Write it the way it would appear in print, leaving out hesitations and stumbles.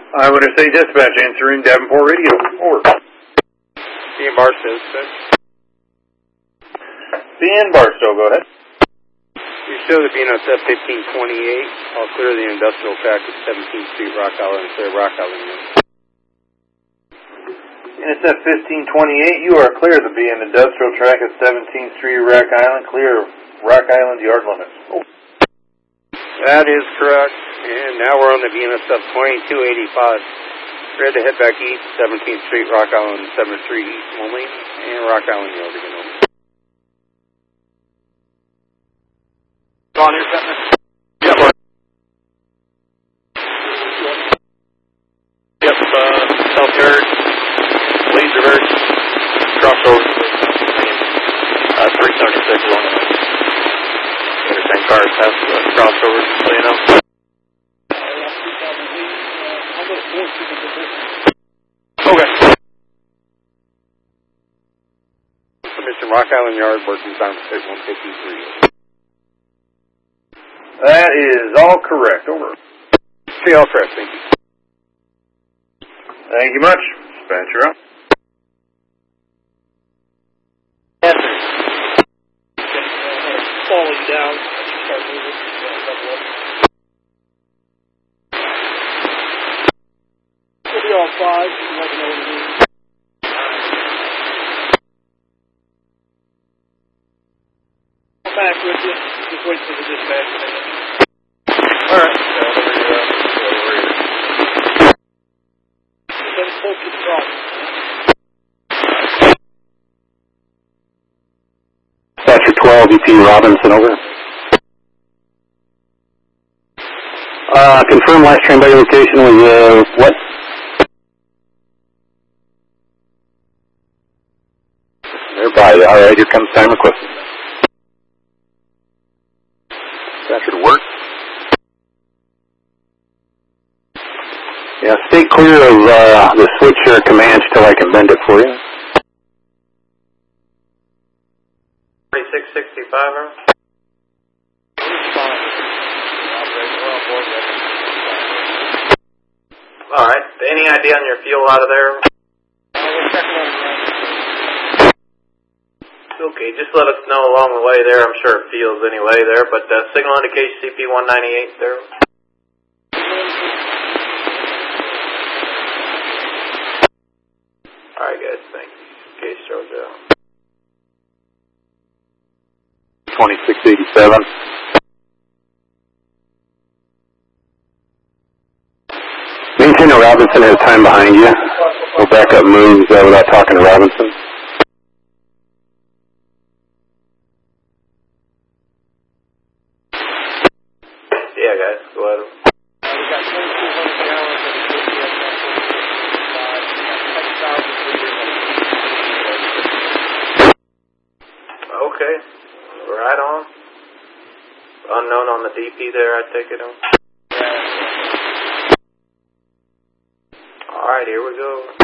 I would say dispatch answering Davenport Radio. Over. Ian Barstow, sir. Ian Barstow, go ahead. You show the BNS F-1528. I'll clear the industrial track at 17th Street, Rock Island, and clear Rock Island. BNS F-1528, you are clear to be an industrial track at 17th Street, Rock Island, clear Rock Island yard limits. Oh. That is correct. And now we're on the BNS F-2285. Ready to head back east, 17th Street, Rock Island, 7th Street East only, and Rock Island Yard again. On here, Captain. Yep. Yep, self-guard, laser bird, crossover, 376 along the way. Understand cars have crossovers, so you know. Okay. Submission Rock Island Yard, working time to 153. That is all correct. Over. Okay, all correct. Thank you. Thank you much. Dispatcher up. Yes, sir. Falling down. Start moving. We'll be on 5. You let me know what it is. I'm back with you. Just wait for the dispatch. All right. Let's close to the problem. Dispatcher 12, EP Robinson, over. Confirm last train by your location was, what? Nearby. All right, here comes time requested. That should work. Yeah, stay clear of the switcher Comanche till I can bend it for you. 3665, All right. Any idea on your fuel out of there? Okay, just let us know along the way there. I'm sure it feels anyway there, but signal indication CP198 there. All right, guys. Thank you. Case shows out. 2687. Maintainer Robinson has time behind you. We'll back up moves without talking to Robinson. Yeah, guys. Go ahead. We got 2,200 gallons of Okay. Right on. Unknown on the DP there, I take it on. All right, here we go.